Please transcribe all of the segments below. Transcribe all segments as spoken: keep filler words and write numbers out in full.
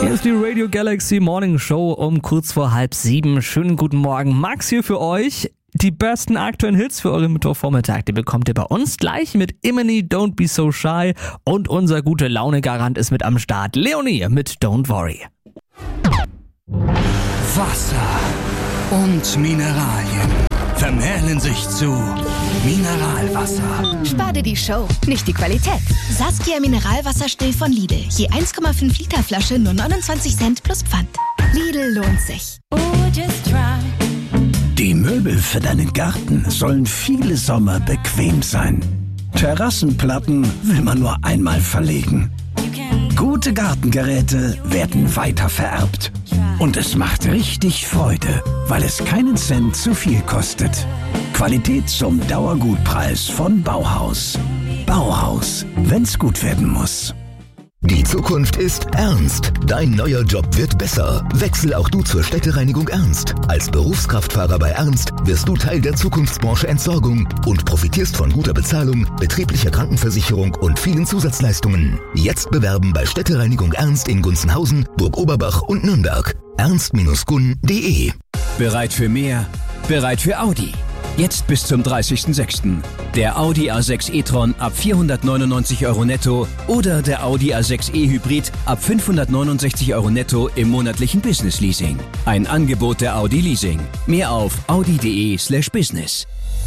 Hier ist die Radio Galaxy Morning Show um kurz vor halb sieben. Schönen guten Morgen. Max hier für euch. Die besten aktuellen Hits für euren Mittwochvormittag, die bekommt ihr bei uns gleich mit Imani, Don't Be So Shy. Und unser gute Laune-Garant ist mit am Start. Leonie mit Don't Worry. Wasser und Mineralien vermählen sich zu Mineralwasser. Spar dir die Show, nicht die Qualität. Saskia Mineralwasser still von Lidl. Je eins Komma fünf Liter Flasche nur neunundzwanzig Cent plus Pfand. Lidl lohnt sich. Oh, just try. Die Möbel für deinen Garten sollen viele Sommer bequem sein. Terrassenplatten will man nur einmal verlegen. Gute Gartengeräte werden weitervererbt. Und es macht richtig Freude, weil es keinen Cent zu viel kostet. Qualität zum Dauergutpreis von Bauhaus. Bauhaus, wenn's gut werden muss. Die Zukunft ist ernst. Dein neuer Job wird besser. Wechsel auch du zur Städtereinigung Ernst. Als Berufskraftfahrer bei Ernst wirst du Teil der Zukunftsbranche Entsorgung und profitierst von guter Bezahlung, betrieblicher Krankenversicherung und vielen Zusatzleistungen. Jetzt bewerben bei Städtereinigung Ernst in Gunzenhausen, Burg-Oberbach und Nürnberg. ernst Bindestrich gun punkt de. Bereit für mehr? Bereit für Audi. Jetzt bis zum dreißigsten sechsten Der Audi A sechs e-tron ab vierhundertneunundneunzig Euro netto oder der Audi A sechs e Hybrid ab fünfhundertneunundsechzig Euro netto im monatlichen Business Leasing. Ein Angebot der Audi Leasing. Mehr auf audi.de slash business.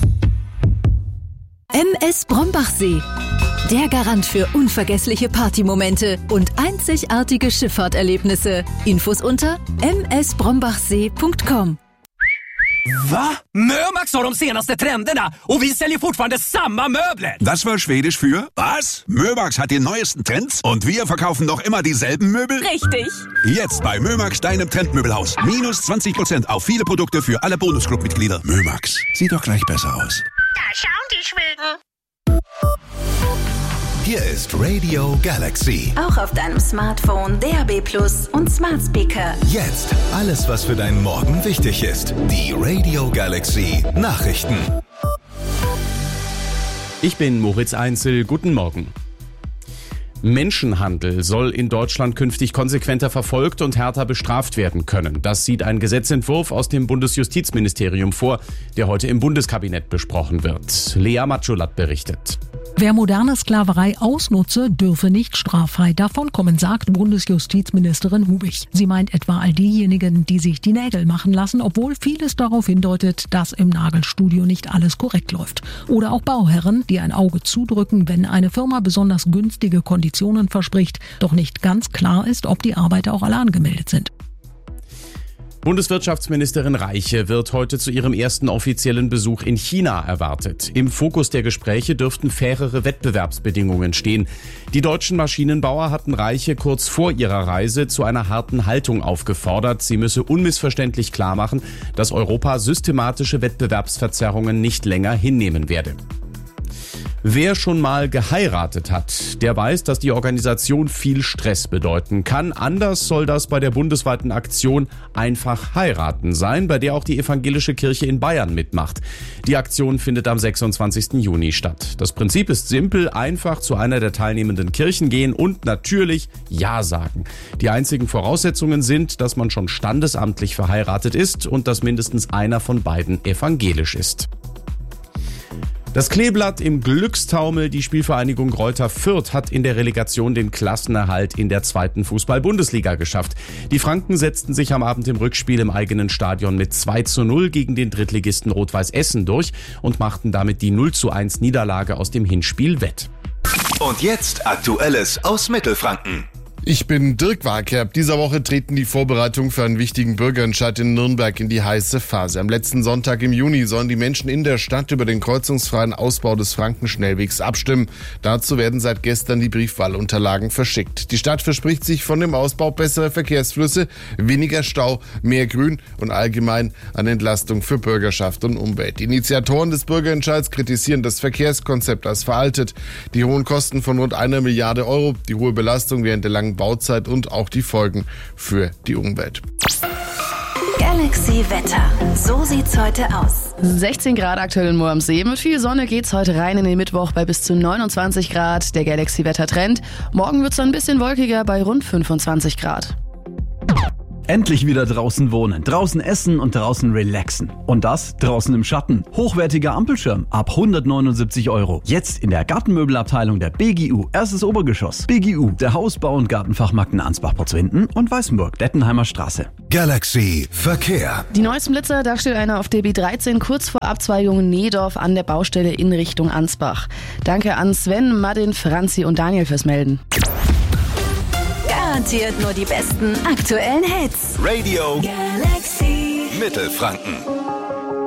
M S Brombachsee. Der Garant für unvergessliche Partymomente und einzigartige Schifffahrterlebnisse. Infos unter m s brombachsee punkt com. Va? Mömax har de senaste trenderna och vi säljer fortfarande samma möbler. Das war Schwedisch für was? Mömax hat die neuesten Trends und wir verkaufen noch immer dieselben Möbel? Richtig. Jetzt bei Mömax, deinem Trendmöbelhaus. Minus zwanzig Prozent auf viele Produkte für alle Bonusclub-Mitglieder. Mömax, sieht doch gleich besser aus. Da schauen die Schweden. Hier ist Radio Galaxy. Auch auf deinem Smartphone, D A B Plus und Smart Speaker. Jetzt alles, was für deinen Morgen wichtig ist. Die Radio Galaxy Nachrichten. Ich bin Moritz Einzel. Guten Morgen. Menschenhandel soll in Deutschland künftig konsequenter verfolgt und härter bestraft werden können. Das sieht ein Gesetzentwurf aus dem Bundesjustizministerium vor, der heute im Bundeskabinett besprochen wird. Lea Matschulat berichtet. Wer moderne Sklaverei ausnutze, dürfe nicht straffrei davonkommen, sagt Bundesjustizministerin Hubig. Sie meint etwa all diejenigen, die sich die Nägel machen lassen, obwohl vieles darauf hindeutet, dass im Nagelstudio nicht alles korrekt läuft. Oder auch Bauherren, die ein Auge zudrücken, wenn eine Firma besonders günstige Konditionen verspricht, doch nicht ganz klar ist, ob die Arbeiter auch alle angemeldet sind. Bundeswirtschaftsministerin Reiche wird heute zu ihrem ersten offiziellen Besuch in China erwartet. Im Fokus der Gespräche dürften fairere Wettbewerbsbedingungen stehen. Die deutschen Maschinenbauer hatten Reiche kurz vor ihrer Reise zu einer harten Haltung aufgefordert. Sie müsse unmissverständlich klarmachen, dass Europa systematische Wettbewerbsverzerrungen nicht länger hinnehmen werde. Wer schon mal geheiratet hat, der weiß, dass die Organisation viel Stress bedeuten kann. Anders soll das bei der bundesweiten Aktion Einfach heiraten sein, bei der auch die evangelische Kirche in Bayern mitmacht. Die Aktion findet am sechsundzwanzigsten Juni statt. Das Prinzip ist simpel, einfach zu einer der teilnehmenden Kirchen gehen und natürlich Ja sagen. Die einzigen Voraussetzungen sind, dass man schon standesamtlich verheiratet ist und dass mindestens einer von beiden evangelisch ist. Das Kleeblatt im Glückstaumel, die Spielvereinigung Greuther Fürth, hat in der Relegation den Klassenerhalt in der zweiten Fußball-Bundesliga geschafft. Die Franken setzten sich am Abend im Rückspiel im eigenen Stadion mit zwei zu null gegen den Drittligisten Rot-Weiß Essen durch und machten damit die null zu eins Niederlage aus dem Hinspiel wett. Und jetzt Aktuelles aus Mittelfranken. Ich bin Dirk Warkerb. Dieser Woche treten die Vorbereitungen für einen wichtigen Bürgerentscheid in Nürnberg in die heiße Phase. Am letzten Sonntag im Juni sollen die Menschen in der Stadt über den kreuzungsfreien Ausbau des Frankenschnellwegs abstimmen. Dazu werden seit gestern die Briefwahlunterlagen verschickt. Die Stadt verspricht sich von dem Ausbau bessere Verkehrsflüsse, weniger Stau, mehr Grün und allgemein an Entlastung für Bürgerschaft und Umwelt. Die Initiatoren des Bürgerentscheids kritisieren das Verkehrskonzept als veraltet. Die hohen Kosten von rund einer Milliarde Euro, die hohe Belastung während der langen Bauzeit und auch die Folgen für die Umwelt. Galaxy Wetter. So sieht's heute aus. sechzehn Grad aktuell in Moor am See. Mit viel Sonne geht's heute rein in den Mittwoch bei bis zu neunundzwanzig Grad. Der Galaxy Wetter Trend. Morgen wird's dann ein bisschen wolkiger bei rund fünfundzwanzig Grad. Endlich wieder draußen wohnen, draußen essen und draußen relaxen. Und das draußen im Schatten. Hochwertiger Ampelschirm ab hundertneunundsiebzig Euro. Jetzt in der Gartenmöbelabteilung der B G U. Erstes Obergeschoss. B G U, der Hausbau- und Gartenfachmarkt in Ansbach-Potzwinden und Weißenburg, Dettenheimer Straße. Galaxy Verkehr. Die neuesten Blitzer, da steht einer auf der B dreizehn kurz vor Abzweigung Nehdorf an der Baustelle in Richtung Ansbach. Danke an Sven, Martin, Franzi und Daniel fürs Melden. Garantiert nur die besten aktuellen Hits. Radio Galaxy Mittelfranken.